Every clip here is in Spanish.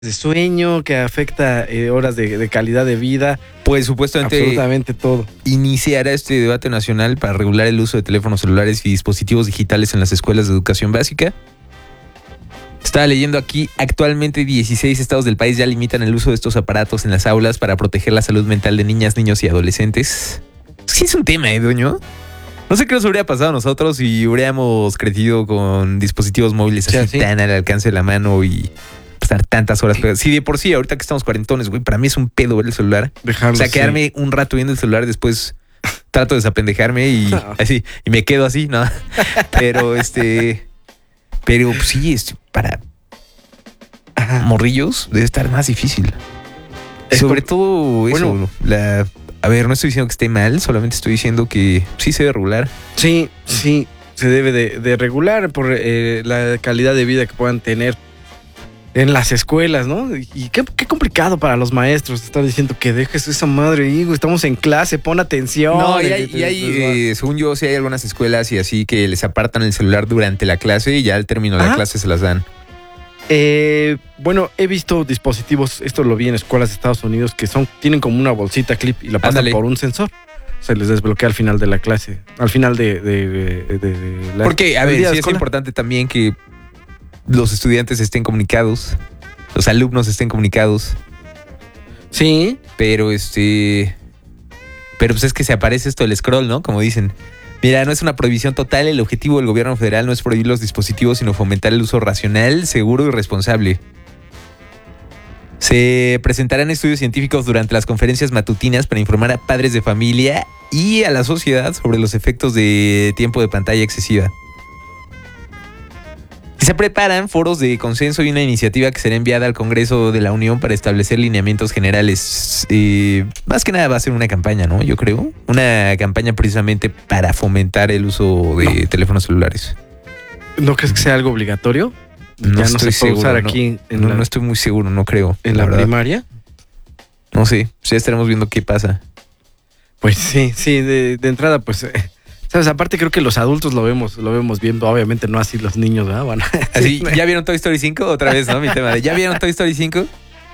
de sueño, que afecta horas de calidad de vida. Pues supuestamente absolutamente todo. Iniciará este debate nacional para regular el uso de teléfonos celulares y dispositivos digitales en las escuelas de educación básica. Estaba leyendo aquí, actualmente 16 estados del país ya limitan el uso de estos aparatos en las aulas para proteger la salud mental de niñas, niños y adolescentes. Sí es un tema, Doño? No sé qué nos habría pasado a nosotros si hubiéramos crecido con dispositivos móviles así tan al alcance de la mano y pasar tantas horas pegados. Sí, de por sí, ahorita que estamos cuarentones, güey, para mí es un pedo ver el celular. Dejarlo, o sea, quedarme un rato viendo el celular, después trato de desapendejarme y así, y me quedo así, ¿no? Pero pero pues, sí, para morrillos debe estar más difícil. Sobre todo eso, a ver, no estoy diciendo que esté mal, solamente estoy diciendo que sí se debe regular. Sí, se debe de regular por la calidad de vida que puedan tener en las escuelas, ¿no? Y qué complicado para los maestros estar diciendo que dejes esa madre ahí, estamos en clase, pon atención. No, y hay según yo, sí hay algunas escuelas y así que les apartan el celular durante la clase y ya al término de la clase se las dan. Bueno, he visto dispositivos, esto lo vi en escuelas de Estados Unidos, que tienen como una bolsita clip y la pasan por un sensor. Se les desbloquea al final de la clase, al final de la... Porque, a ver, sí es importante también que los estudiantes estén comunicados, los alumnos estén comunicados. Sí. Pero pues es que se aparece esto del scroll, ¿no? Como dicen. Mira, no es una prohibición total. El objetivo del gobierno federal no es prohibir los dispositivos, sino fomentar el uso racional, seguro y responsable. Se presentarán estudios científicos durante las conferencias matutinas para informar a padres de familia y a la sociedad sobre los efectos de tiempo de pantalla excesiva. Se preparan foros de consenso y una iniciativa que será enviada al Congreso de la Unión para establecer lineamientos generales. Más que nada va a ser una campaña, ¿no? Yo creo. Una campaña precisamente para fomentar el uso de teléfonos celulares. ¿No crees que sea algo obligatorio? No ya estoy seguro. Usar aquí no estoy muy seguro, no creo. ¿En la primaria? No sé. Ya estaremos viendo qué pasa. Pues sí, de entrada, pues... ¿Sabes? Aparte creo que los adultos lo vemos bien, obviamente no así los niños, ¿verdad? Bueno, así, ¿ya vieron Toy Story 5? Otra vez, ¿no? Mi tema de ¿ya vieron Toy Story 5?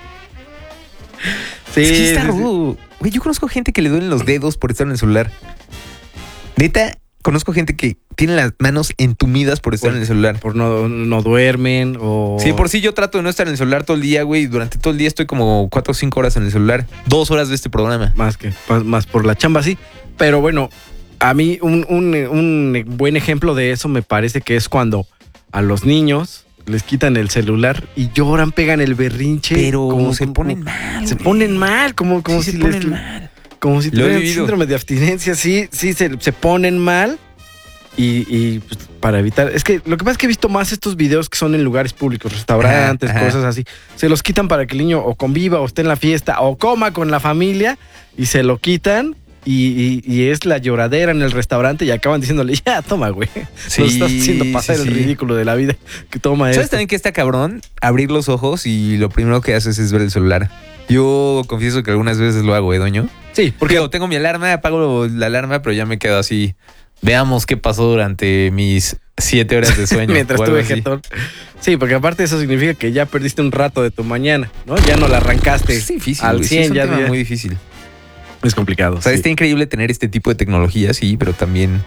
Sí. Es que está rudo. Güey, yo conozco gente que le duelen los dedos por estar en el celular. Neta, conozco gente que tiene las manos entumidas por estar en el celular. Por no duermen o... Sí, por sí yo trato de no estar en el celular todo el día, güey. Durante todo el día estoy como 4 o 5 horas en el celular. 2 horas de este programa. Más por la chamba, sí. Pero bueno... A mí un buen ejemplo de eso me parece que es cuando a los niños les quitan el celular y lloran, pegan el berrinche. Pero se ponen mal. Se ponen mal, como si se ponen mal. Como si tuvieran síndrome de abstinencia. Sí, se ponen mal y pues, para evitar... Es que lo que pasa es que he visto más estos videos que son en lugares públicos, restaurantes, cosas así. Se los quitan para que el niño o conviva o esté en la fiesta o coma con la familia y se lo quitan. Y es la lloradera en el restaurante y acaban diciéndole, ya, toma, güey. Sí, nos estás haciendo pasar el ridículo de la vida. Que toma ¿Sabes también que está cabrón? Abrir los ojos y lo primero que haces es ver el celular. Yo confieso que algunas veces lo hago, Doño? Sí, porque tengo mi alarma, apago la alarma, pero ya me quedo así. Veamos qué pasó durante mis 7 horas de sueño. Mientras tuve jetón. Sí, porque aparte eso significa que ya perdiste un rato de tu mañana, ¿no? Ya no la arrancaste. Es difícil, al 100, es un ya tema muy difícil. Es complicado. O sea, está increíble tener este tipo de tecnología, sí, pero también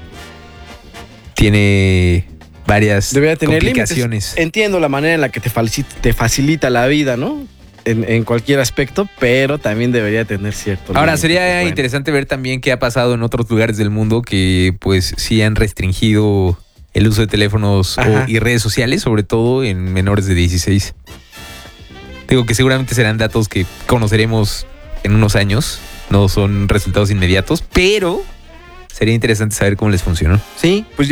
tiene varias complicaciones. Límites. Entiendo la manera en la que te facilita la vida, ¿no? En cualquier aspecto, pero también debería tener cierto. Ahora, sería interesante ver también qué ha pasado en otros lugares del mundo que pues sí han restringido el uso de teléfonos y redes sociales, sobre todo en menores de 16. Digo que seguramente serán datos que conoceremos en unos años. No son resultados inmediatos, pero sería interesante saber cómo les funcionó. Sí, pues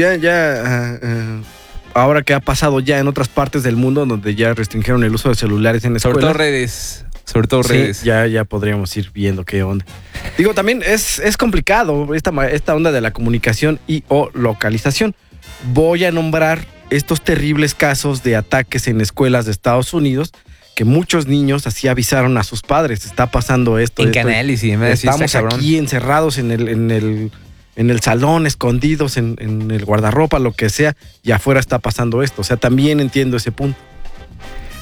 ahora que ha pasado ya en otras partes del mundo donde ya restringieron el uso de celulares en escuelas. Sobre todo redes. Ya podríamos ir viendo qué onda. Digo, también es complicado esta onda de la comunicación y o localización. Voy a nombrar estos terribles casos de ataques en escuelas de Estados Unidos que muchos niños así avisaron a sus padres, está pasando esto. En canales y demás. Estamos aquí encerrados en el salón, escondidos en el guardarropa, lo que sea, y afuera está pasando esto. O sea, también entiendo ese punto.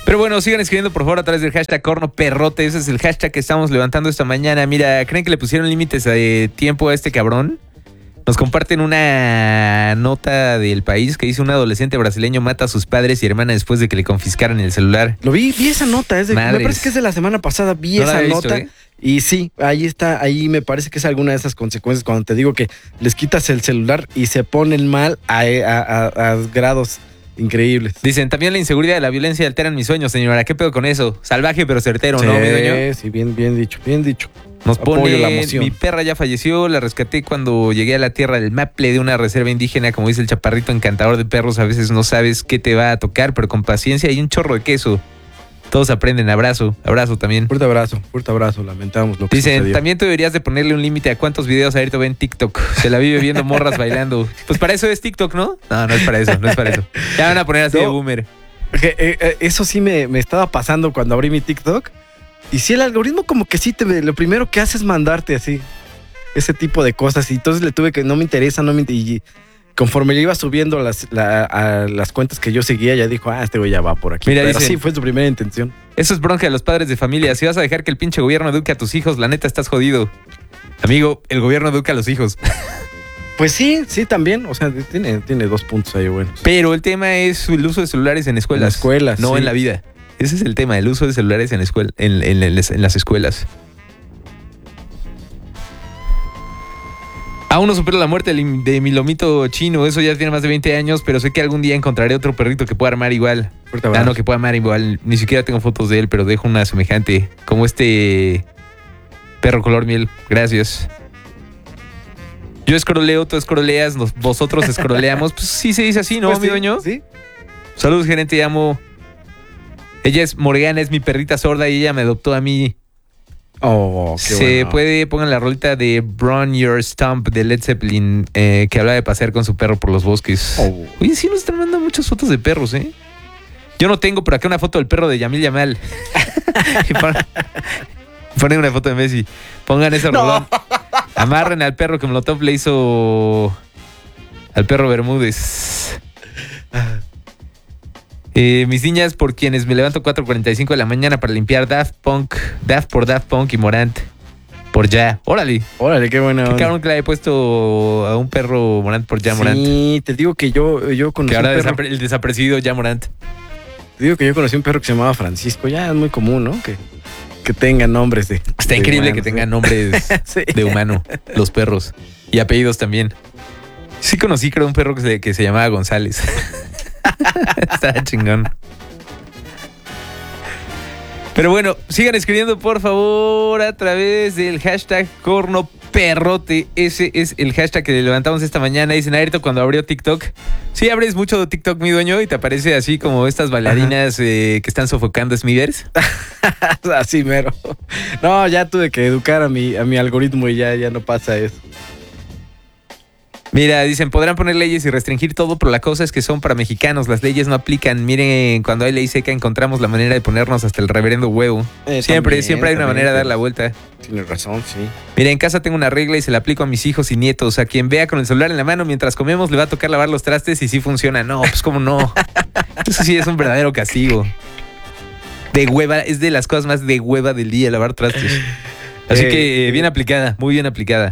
Pero bueno, sigan escribiendo por favor a través del hashtag cornoperrote. Ese es el hashtag que estamos levantando esta mañana. Mira, ¿creen que le pusieron límites de tiempo a este cabrón? Nos comparten una nota del País que dice: un adolescente brasileño mata a sus padres y hermana después de que le confiscaran el celular. Lo vi esa nota, me parece que es de la semana pasada, vi esa nota. Y sí, ahí está, ahí me parece que es alguna de esas consecuencias cuando te digo que les quitas el celular y se ponen mal a grados increíbles. Dicen, también la inseguridad y la violencia alteran mis sueños, señora. ¿Qué pedo con eso? Salvaje pero certero, ¿no, mi dueño? Sí, bien dicho, bien dicho. Nos pone, la emoción. Mi perra ya falleció, la rescaté cuando llegué a la tierra del Maple de una reserva indígena, como dice el chaparrito encantador de perros. A veces no sabes qué te va a tocar, pero con paciencia y un chorro de queso. Todos aprenden. Abrazo también. Fuerte abrazo, lamentamos lo que Dicen, sucedió. también tú deberías de ponerle un límite a cuántos videos ahorita ve en TikTok. Se la vive viendo morras bailando. Pues para eso es TikTok, ¿no? No es para eso. Ya van a poner así de boomer. Eso sí me estaba pasando cuando abrí mi TikTok. Y sí, el algoritmo como que sí, lo primero que hace es mandarte así, ese tipo de cosas. Y entonces le tuve que, no me interesa, y conforme le iba subiendo a las cuentas que yo seguía, ya dijo, este güey ya va por aquí. Mira, pero dicen, sí, fue su primera intención. Eso es bronca de los padres de familia. Si vas a dejar que el pinche gobierno eduque a tus hijos, la neta estás jodido. Amigo, el gobierno educa a los hijos. Pues sí, también. O sea, tiene 2 puntos ahí buenos. Pero el tema es el uso de celulares en escuelas. En escuelas, no sí. en la vida. Ese es el tema, el uso de celulares en las escuelas. Aún no supero la muerte de mi lomito chino. Eso ya tiene más de 20 años, pero sé que algún día encontraré otro perrito que pueda armar igual. No, que pueda armar igual. Ni siquiera tengo fotos de él, pero dejo una semejante. Como este perro color miel. Gracias. Yo escroleo, tú escroleas, vosotros escroleamos. Pues sí se dice así, ¿no, pues mi dueño? Sí. Saludos, gerente, amo. Ella es Morgana, es mi perrita sorda y ella me adoptó a mí. Oh, qué bueno. Pongan la rolita de Burn Your Stump de Led Zeppelin, que habla de pasear con su perro por los bosques. Oye, sí nos están mandando muchas fotos de perros, ¿eh? Yo no tengo, pero acá una foto del perro de Yamil Yamal. Ponen una foto de Messi. Pongan ese rolón. Amarren al perro que Molotov le hizo al perro Bermúdez. Mis niñas por quienes me levanto 4:45 de la mañana para limpiar Daft por Daft Punk y Morant por Ya. Órale, qué buena onda. Qué cabrón que le haya puesto a un perro Morant por Ya Morant. Sí, te digo que yo conocí que ahora un perro. el desaparecido Ya Morant. Te digo que yo conocí un perro que se llamaba Francisco. Ya es muy común, ¿no? Que tengan nombres de... Está increíble que tengan nombres sí. de humano, los perros. Y apellidos también. Sí conocí, creo, un perro que se llamaba González. Está chingón. Pero bueno, sigan escribiendo por favor a través del hashtag cornoperrote. Ese es el hashtag que levantamos esta mañana. Dicen, Ayrton, cuando abrió TikTok. Sí, abres mucho de TikTok, mi dueño, y te aparece así como estas bailarinas que están sofocando Smithers. Así mero. No, ya tuve que educar a mi algoritmo y ya no pasa eso. Mira, dicen, podrán poner leyes y restringir todo, pero la cosa es que son para mexicanos. Las leyes no aplican. Miren, cuando hay ley seca encontramos la manera de ponernos hasta el reverendo huevo. Siempre hay una manera de dar la vuelta. Tienes razón, sí. Mira, en casa tengo una regla y se la aplico a mis hijos y nietos. A quien vea con el celular en la mano mientras comemos le va a tocar lavar los trastes y sí funciona. No, pues cómo no. Eso sí es un verdadero castigo. De hueva, es de las cosas más de hueva del día, lavar trastes. Así que bien aplicada, muy bien aplicada.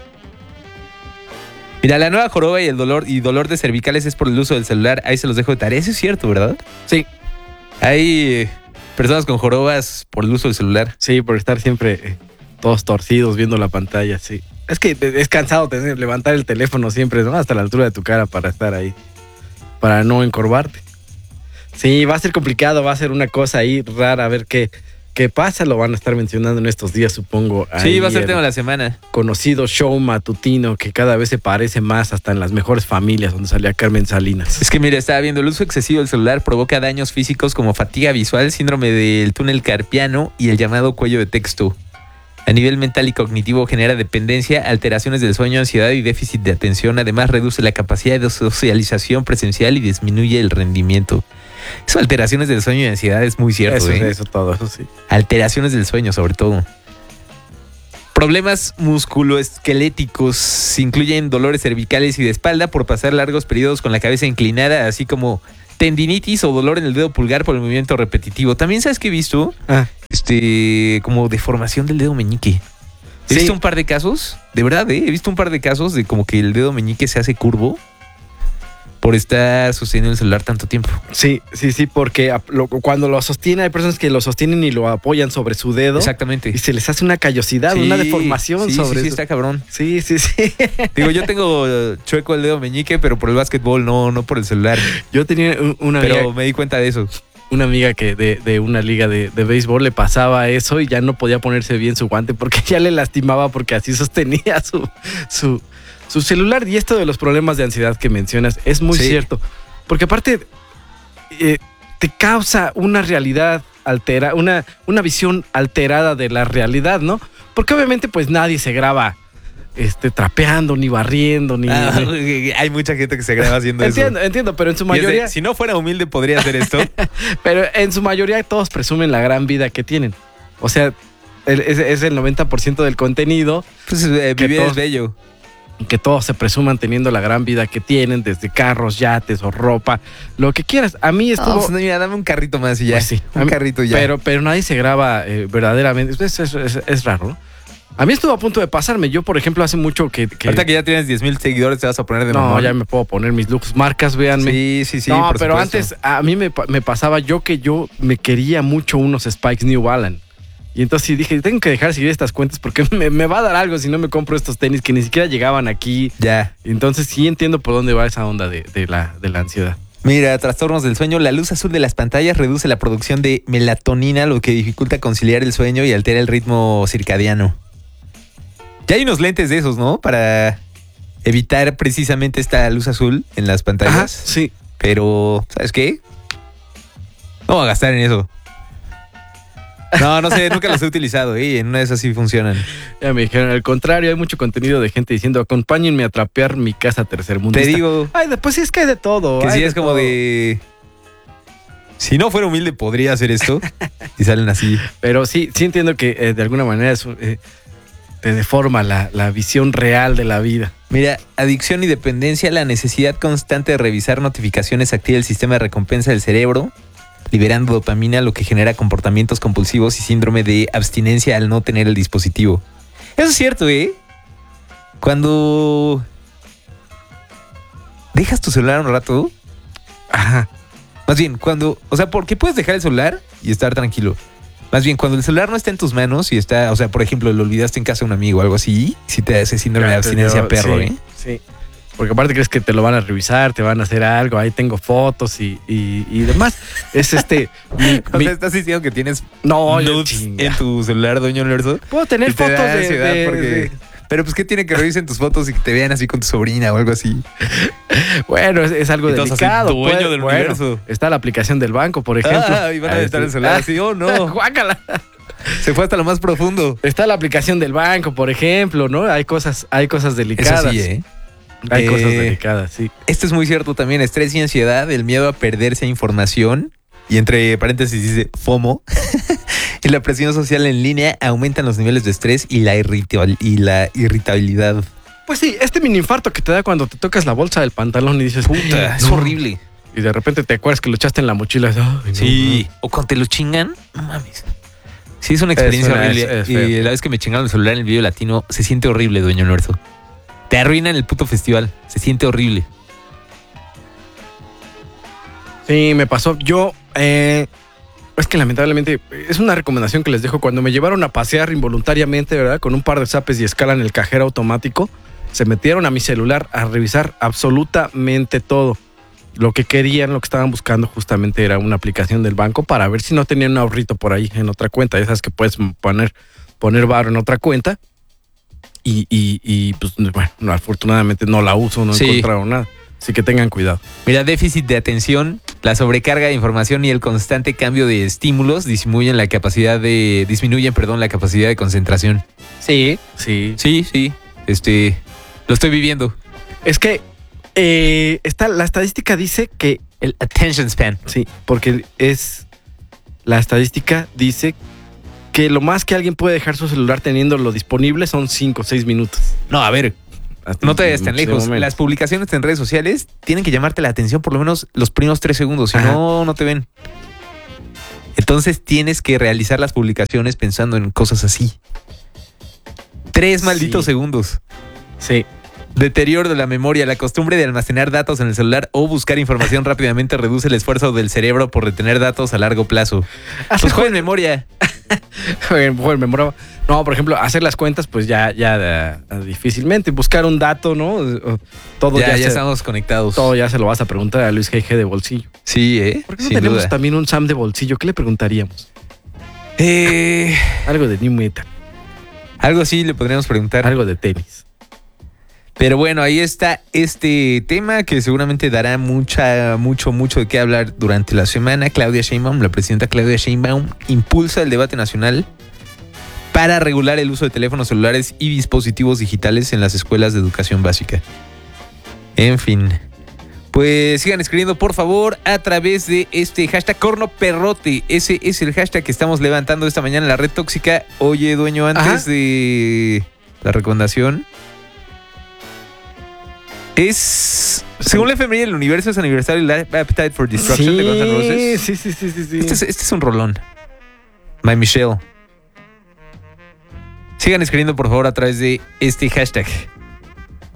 Mira, la nueva joroba y el dolor de cervicales es por el uso del celular. Ahí se los dejo de tarea. Eso es cierto, ¿verdad? Sí. Hay personas con jorobas por el uso del celular. Sí, por estar siempre todos torcidos viendo la pantalla, sí. Es que es cansado levantar el teléfono siempre, ¿no? Hasta la altura de tu cara para estar ahí, para no encorvarte. Sí, va a ser complicado, va a ser una cosa ahí rara, a ver qué pasa, lo van a estar mencionando en estos días, supongo. Sí, va a ser tema de la semana. Conocido show matutino que cada vez se parece más hasta en Las Mejores Familias, donde salía Carmen Salinas. Es que mira, estaba viendo, el uso excesivo del celular provoca daños físicos como fatiga visual, síndrome del túnel carpiano y el llamado cuello de texto. A nivel mental y cognitivo genera dependencia, alteraciones del sueño, ansiedad y déficit de atención. Además reduce la capacidad de socialización presencial y disminuye el rendimiento. Eso, alteraciones del sueño y ansiedad, es muy cierto. Eso todo, eso sí. Alteraciones del sueño, sobre todo. Problemas musculoesqueléticos incluyen dolores cervicales y de espalda por pasar largos periodos con la cabeza inclinada, así como tendinitis o dolor en el dedo pulgar por el movimiento repetitivo. También sabes que he visto como deformación del dedo meñique. He visto un par de casos, de verdad, he visto un par de casos de como que el dedo meñique se hace curvo por estar sosteniendo el celular tanto tiempo. Sí, porque cuando lo sostiene, hay personas que lo sostienen y lo apoyan sobre su dedo. Exactamente. Y se les hace una callosidad, una deformación sobre Sí, está cabrón. Sí. Digo, yo tengo chueco el dedo meñique, pero por el básquetbol, no por el celular. Yo tenía una amiga, pero me di cuenta de eso. Una amiga que de una liga de béisbol le pasaba eso y ya no podía ponerse bien su guante porque ya le lastimaba porque así sostenía su celular. Y esto de los problemas de ansiedad que mencionas es muy cierto. Porque aparte te causa una realidad alterada, una visión alterada de la realidad, ¿no? Porque obviamente pues nadie se graba trapeando, ni barriendo, ni... hay mucha gente que se graba haciendo eso. Entiendo, pero en su mayoría... Si no fuera humilde podría hacer esto. Pero en su mayoría todos presumen la gran vida que tienen. O sea, es el 90% del contenido. Pues vivir es bello. Que todos se presuman teniendo la gran vida que tienen, desde carros, yates o ropa, lo que quieras. A mí estuvo... No, mira, dame un carrito más y ya. Pues sí, un carrito ya. Pero nadie se graba verdaderamente. Es raro, ¿no? A mí estuvo a punto de pasarme. Yo, por ejemplo, hace mucho que... Ahorita que ya tienes 10,000 seguidores, te vas a poner de mamón. No, ya me puedo poner mis looks, marcas, véanme. Sí. No, pero antes a mí me pasaba yo me quería mucho unos Spikes New Balance. Y entonces sí dije, tengo que dejar de seguir estas cuentas porque me va a dar algo si no me compro estos tenis que ni siquiera llegaban aquí. Ya. Entonces sí entiendo por dónde va esa onda de la ansiedad. Mira, trastornos del sueño. La luz azul de las pantallas reduce la producción de melatonina, lo que dificulta conciliar el sueño y altera el ritmo circadiano. Ya hay unos lentes de esos, ¿no? Para evitar precisamente esta luz azul en las pantallas. Ajá, sí. Pero, ¿sabes qué? No voy a gastar en eso. No sé, nunca los he utilizado, en una de esas sí funcionan. Ya me dijeron, al contrario, hay mucho contenido de gente diciendo, acompáñenme a trapear mi casa tercermundista. Te digo. Ay, después sí es que hay de todo. Que sí es como de... Si no fuera humilde podría hacer esto. Y salen así. Pero sí entiendo que de alguna manera te deforma la visión real de la vida. Mira, adicción y dependencia, la necesidad constante de revisar notificaciones activa el sistema de recompensa del cerebro, liberando dopamina, lo que genera comportamientos compulsivos y síndrome de abstinencia al no tener el dispositivo. Eso es cierto, Cuando dejas tu celular un rato, más bien, porque puedes dejar el celular y estar tranquilo. Más bien, cuando el celular no está en tus manos y está, por ejemplo, lo olvidaste en casa de un amigo o algo así, sí te hace síndrome de abstinencia perro, Sí. Porque aparte crees que te lo van a revisar, te van a hacer algo, ahí tengo fotos y demás. Es ¿Estás diciendo que tienes nudes en tu celular, doña Universo? Puedo tener fotos de... Pero pues, ¿qué tiene que revisen tus fotos y que te vean así con tu sobrina o algo así? Bueno, es algo delicado. Dueño del universo. Está la aplicación del banco, por ejemplo. Y van a estar en el celular así, no. Guácala. Se fue hasta lo más profundo. Está la aplicación del banco, por ejemplo, ¿no? Hay cosas delicadas. Eso sí, Hay cosas delicadas, sí. Esto es muy cierto también. Estrés y ansiedad, el miedo a perderse información. Y entre paréntesis dice FOMO. Y la presión social en línea aumentan los niveles de estrés y la irritabilidad. Pues sí, mini infarto que te da cuando te tocas la bolsa del pantalón y dices, puta, es horrible. Y de repente te acuerdas que lo echaste en la mochila. Sí. O cuando te lo chingan, no mames. Sí, es una experiencia horrible. Y la vez que me chingaron el celular en el video latino, se siente horrible, doña Universo. Te arruinan el puto festival. Se siente horrible. Sí, me pasó. Yo, es que lamentablemente es una recomendación que les dejo. Cuando me llevaron a pasear involuntariamente, ¿verdad? Con un par de zapes y escala en el cajero automático, se metieron a mi celular a revisar absolutamente todo. Lo que querían, lo que estaban buscando justamente era una aplicación del banco para ver si no tenían un ahorrito por ahí en otra cuenta. Ya sabes que puedes poner varo en otra cuenta. Y pues bueno, afortunadamente no la uso, no he encontrado nada. Así que tengan cuidado. Mira, déficit de atención, la sobrecarga de información y el constante cambio de estímulos disminuyen la capacidad de concentración. Sí. Lo estoy viviendo. Es que la estadística dice que el attention span. Sí, porque la estadística dice que lo más que alguien puede dejar su celular teniéndolo disponible son 5 o 6 minutos. No, a ver. No te vayas tan lejos. Las publicaciones en redes sociales tienen que llamarte la atención por lo menos los primeros 3 segundos. Si no, no te ven. Entonces tienes que realizar las publicaciones pensando en cosas así. 3 malditos segundos. Sí. Deterioro de la memoria. La costumbre de almacenar datos en el celular o buscar información rápidamente reduce el esfuerzo del cerebro por retener datos a largo plazo. Pues juega en memoria. Juega en memoria. No, por ejemplo, hacer las cuentas, pues ya difícilmente. Buscar un dato, ¿no? Todo ya estamos conectados. Todo ya se lo vas a preguntar a Luis GG de bolsillo. Sí, ¿Por qué no tenemos también un Sam de bolsillo? ¿Qué le preguntaríamos? Algo de New Metal. Algo así le podríamos preguntar. Algo de tenis. Pero bueno, ahí está este tema que seguramente dará mucho de qué hablar durante la semana. Claudia Sheinbaum, la presidenta Claudia Sheinbaum, impulsa el debate nacional para regular el uso de teléfonos celulares y dispositivos digitales en las escuelas de educación básica. En fin, pues sigan escribiendo por favor a través de este hashtag cornoperrote. Ese es el hashtag que estamos levantando esta mañana en la red tóxica. Oye, dueño, antes de la recomendación... según la efeméride del universo, es aniversario del Appetite for Destruction de Guns N' Roses. Sí. Este es un rolón. My Michelle. Sigan escribiendo por favor a través de este hashtag.